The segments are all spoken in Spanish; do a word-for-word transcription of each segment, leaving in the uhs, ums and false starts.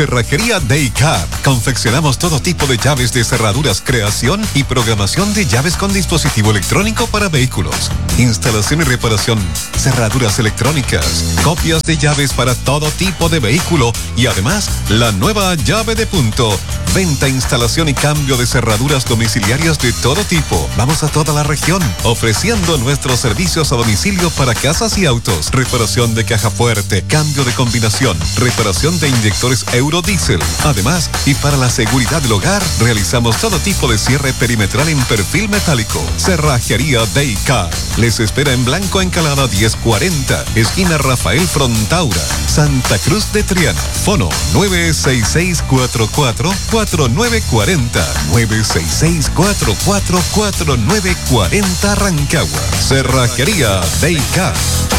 Cerrajería Daycar. Confeccionamos todo tipo de llaves de cerraduras, creación y programación de llaves con dispositivo electrónico para vehículos. Instalación y reparación, cerraduras electrónicas, copias de llaves para todo tipo de vehículo y además la nueva llave de punto. Venta, instalación y cambio de cerraduras domiciliarias de todo tipo. Vamos a toda la región ofreciendo nuestros servicios a domicilio para casas y autos. Reparación de caja fuerte, cambio de combinación, reparación de inyectores Eurodiesel. Además, y para la seguridad del hogar, realizamos todo tipo de cierre perimetral en perfil metálico. Cerrajería Daycar. Les espera en Blanco Encalada diez cuarenta, esquina Rafael Frontaura, Santa Cruz de Triana. Fono nueve seis seis cuatro cuatro cuatro nueve cuatro cero, nueve seis seis cuatro cuatro cuatro nueve cuatro cero Rancagua. Cerrajería Daycar.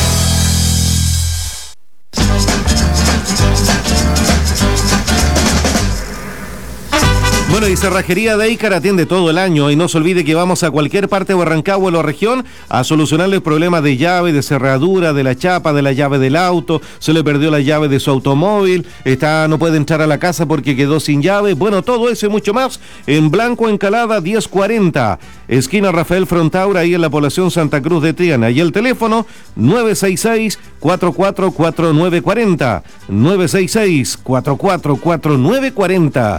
Bueno, y Cerrajería Daycar atiende todo el año y no se olvide que vamos a cualquier parte de Rancagua o la región a solucionarle problemas de llave, de cerradura, de la chapa, de la llave del auto, se le perdió la llave de su automóvil, está no puede entrar a la casa porque quedó sin llave. Bueno, todo eso y mucho más en Blanco Encalada diez cuarenta, esquina Rafael Frontaura, ahí en la población Santa Cruz de Triana. Y el teléfono nueve seis seis cuatro cuatro cuatro nueve cuatro cero, nueve seis seis cuatro cuatro cuatro nueve cuatro cero.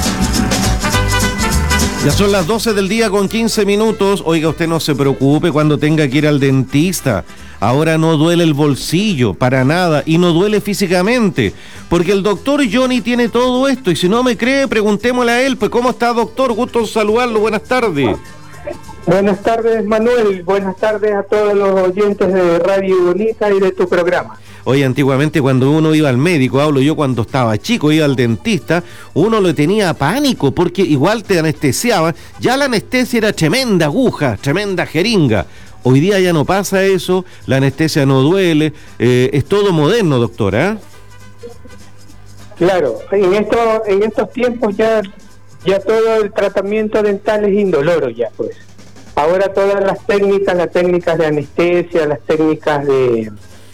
Ya son las doce del día con quince minutos. Oiga, usted no se preocupe cuando tenga que ir al dentista. Ahora no duele el bolsillo, para nada, y no duele físicamente, porque el doctor Johnny tiene todo esto, y si no me cree, preguntémosle a él. Pues, ¿cómo está, doctor? Gusto en saludarlo, buenas tardes. Buenas tardes, Manuel, buenas tardes a todos los oyentes de Radio Bonita y de tu programa. Oye, antiguamente cuando uno iba al médico, hablo yo cuando estaba chico, iba al dentista, uno le tenía pánico porque igual te anestesiaban, ya la anestesia era tremenda aguja, tremenda jeringa. Hoy día ya no pasa eso, la anestesia no duele, eh, es todo moderno, doctora. ¿eh? Claro, en, esto, en estos tiempos ya, ya todo el tratamiento dental es indoloro ya, pues. Ahora todas las técnicas, las técnicas de anestesia, las técnicas de...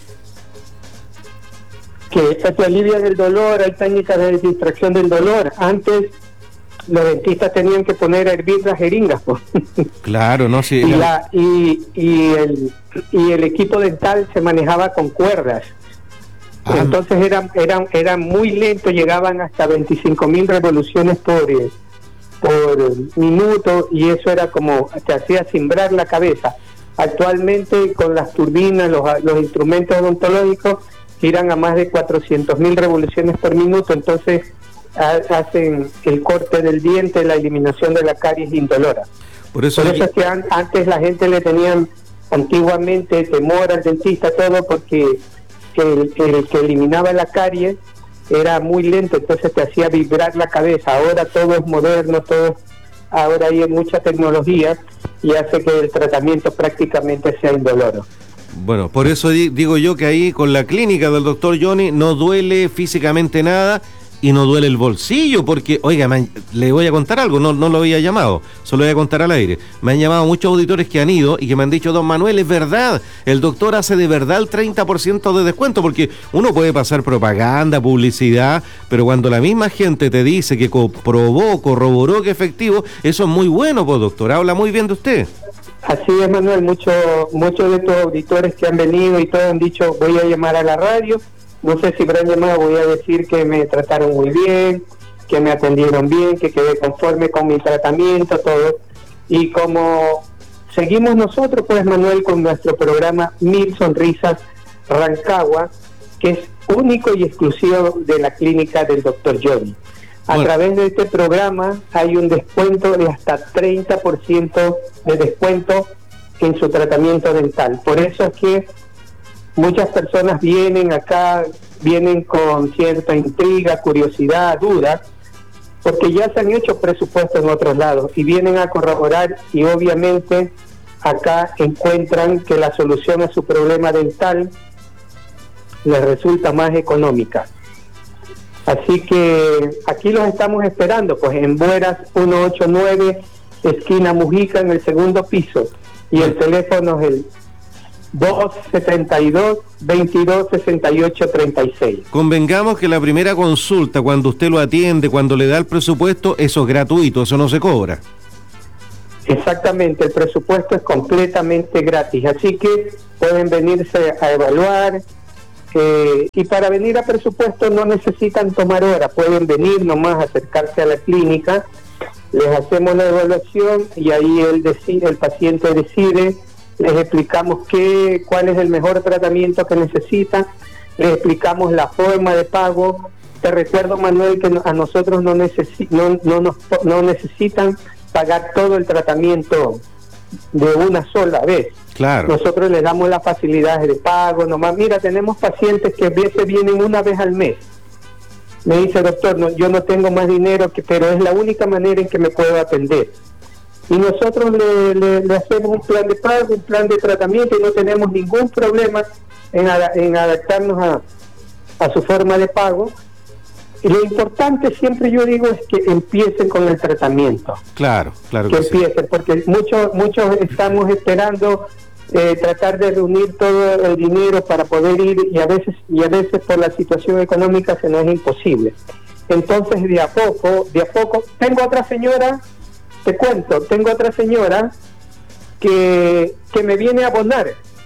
que se alivia del dolor, hay técnicas de distracción del dolor. Antes los dentistas tenían que poner a hervir las jeringas, pues. Claro, no, sí. Y, la, y, y, el, y el equipo dental se manejaba con cuerdas. Ah. Entonces eran, eran, eran muy lentos, llegaban hasta veinticinco mil revoluciones por, eh, por minuto, y eso era como, te hacía cimbrar la cabeza. Actualmente con las turbinas, los, los instrumentos odontológicos giran a más de cuatrocientos mil revoluciones por minuto, entonces ha, hacen el corte del diente, la eliminación de la caries indolora. Por eso, por eso es que an, antes la gente le tenían antiguamente temor al dentista, todo porque el, el que eliminaba la caries era muy lento, entonces te hacía vibrar la cabeza. Ahora todo es moderno, todo ahora hay mucha tecnología y hace que el tratamiento prácticamente sea indoloro. Bueno, por eso digo yo que ahí con la clínica del doctor Johnny no duele físicamente nada y no duele el bolsillo, porque, oiga, me han, le voy a contar algo, no, no lo había llamado, solo voy a contar al aire. Me han llamado muchos auditores que han ido y que me han dicho, don Manuel, es verdad, el doctor hace de verdad el treinta por ciento de descuento, porque uno puede pasar propaganda, publicidad, pero cuando la misma gente te dice que comprobó, corroboró que efectivo, eso es muy bueno, pues, doctor, habla muy bien de usted. Así es, Manuel, muchos muchos de tus auditores que han venido y todos han dicho, voy a llamar a la radio, no sé si habrán llamado, voy a decir que me trataron muy bien, que me atendieron bien, que quedé conforme con mi tratamiento, todo. Y como seguimos nosotros, pues, Manuel, con nuestro programa Mil Sonrisas Rancagua, que es único y exclusivo de la clínica del doctor Johnny. A bueno. través de este programa hay un descuento de hasta treinta por ciento de descuento en su tratamiento dental. Por eso es que muchas personas vienen acá, vienen con cierta intriga, curiosidad, duda, porque ya se han hecho presupuestos en otros lados y vienen a corroborar, y obviamente acá encuentran que la solución a su problema dental les resulta más económica. Así que aquí los estamos esperando, pues en Bueras ciento ochenta y nueve, esquina Mujica, en el segundo piso, y el teléfono es el dos setenta y dos, veintidós sesenta y ocho treinta y seis. Convengamos que la primera consulta, cuando usted lo atiende, cuando le da el presupuesto, eso es gratuito, eso no se cobra. Exactamente, el presupuesto es completamente gratis, así que pueden venirse a evaluar, eh, y para venir a presupuesto no necesitan tomar hora, pueden venir nomás, acercarse a la clínica, les hacemos la evaluación y ahí él decide, el paciente decide, les explicamos qué, cuál es el mejor tratamiento que necesita, les explicamos la forma de pago. Te recuerdo, Manuel, que a nosotros no, necesi- no, no, nos, no necesitan pagar todo el tratamiento de una sola vez. Claro. Nosotros les damos las facilidades de pago, nomás. Mira, tenemos pacientes que a veces vienen una vez al mes. Me dice, doctor, no, yo no tengo más dinero, que, pero es la única manera en que me puedo atender. Y nosotros le, le, le hacemos un plan de pago, un plan de tratamiento y no tenemos ningún problema en, ad, en adaptarnos a, a su forma de pago. Y lo importante siempre yo digo es que empiecen con el tratamiento. Claro, claro que, que empiecen, sí. Porque muchos muchos estamos esperando eh, tratar de reunir todo el dinero para poder ir y a veces y a veces por la situación económica se nos es imposible. Entonces de a poco, de a poco, tengo otra señora, te cuento, tengo otra señora que, que me viene a abonar.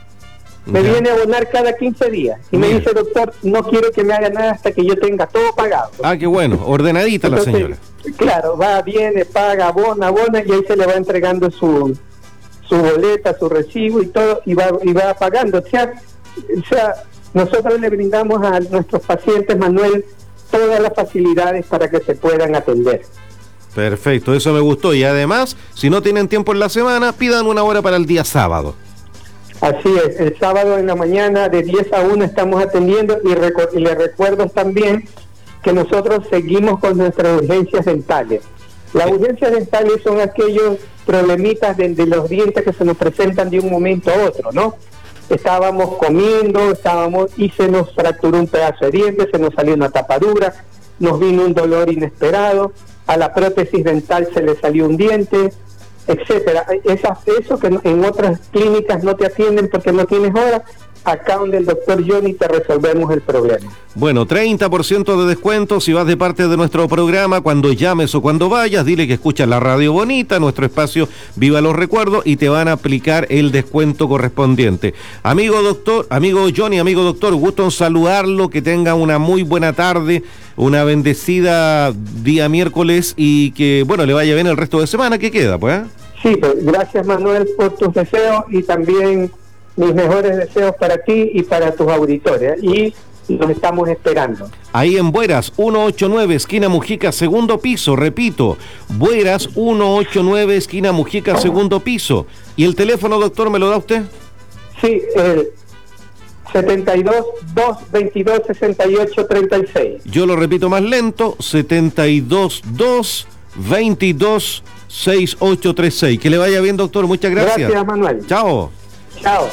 Me yeah. viene a abonar cada quince días y Mira. me dice, doctor, no quiero que me haga nada hasta que yo tenga todo pagado. Ah, qué bueno, ordenadita. Entonces, la señora. Claro, va, viene, paga, abona, abona y ahí se le va entregando su su boleta, su recibo y todo y va y va pagando. O sea, o sea, nosotros le brindamos a nuestros pacientes, Manuel, todas las facilidades para que se puedan atender. Perfecto, eso me gustó. Y además, si no tienen tiempo en la semana, pidan una hora para el día sábado. Así es, el sábado en la mañana de diez a una estamos atendiendo y, recu- y les recuerdo también que nosotros seguimos con nuestras urgencias dentales. Las urgencias dentales son aquellos problemitas de, de los dientes que se nos presentan de un momento a otro, ¿no? Estábamos comiendo, estábamos y se nos fracturó un pedazo de diente, se nos salió una tapadura, nos vino un dolor inesperado, a la prótesis dental se le salió un diente, etcétera. Esas, eso que en otras clínicas no te atienden porque no tienes hora, acá donde el doctor Johnny te resolvemos el problema. Bueno, treinta por ciento de descuento si vas de parte de nuestro programa. Cuando llames o cuando vayas, dile que escuchas la Radio Bonita, nuestro espacio Viva los Recuerdos, y te van a aplicar el descuento correspondiente. Amigo doctor, amigo Johnny, amigo doctor, gusto en saludarlo, que tenga una muy buena tarde, una bendecida día miércoles y que, bueno, le vaya bien el resto de semana que queda, pues. ¿eh? Sí, pues gracias, Manuel, por tus deseos y también mis mejores deseos para ti y para tus auditores. Y los estamos esperando. Ahí en Bueras, ciento ochenta y nueve, esquina Mujica, segundo piso, repito, Bueras, ciento ochenta y nueve, esquina Mujica, segundo piso. ¿Y el teléfono, doctor, me lo da usted? Sí, el setenta y dos, doscientos veintidós, sesenta y ocho treinta y seis. Yo lo repito más lento, setenta y dos, doscientos veintidós, sesenta y ocho treinta y seis. Que le vaya bien, doctor, muchas gracias. Gracias, Manuel. Chao. Chao.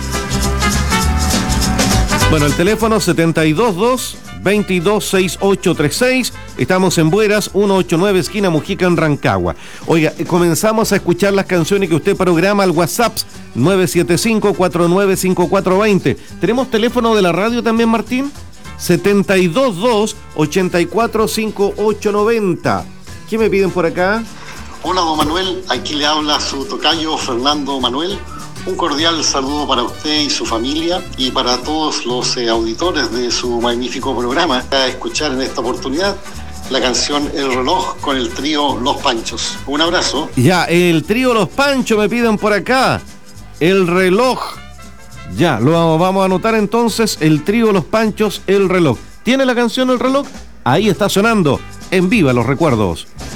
Bueno, el teléfono setenta y dos, doscientos veintidós, sesenta y ocho treinta y seis. Estamos en Bueras, ciento ochenta y nueve, esquina Mujica, en Rancagua. Oiga, comenzamos a escuchar las canciones que usted programa al WhatsApp nueve siete cinco, cuatro nueve cinco cuatro dos cero. ¿Tenemos teléfono de la radio también, Martín? setenta y dos, doscientos ochenta y cuatro, cincuenta y ocho noventa. ¿Qué me piden por acá? Hola, don Manuel, aquí le habla su tocayo Fernando Manuel. Un cordial saludo para usted y su familia y para todos los eh, auditores de su magnífico programa. A escuchar en esta oportunidad la canción El Reloj con el trío Los Panchos. Un abrazo. Ya, el trío Los Panchos me piden por acá. El Reloj. Ya, lo vamos a anotar entonces. El trío Los Panchos, El Reloj. ¿Tiene la canción El Reloj? Ahí está sonando. En Viva los Recuerdos.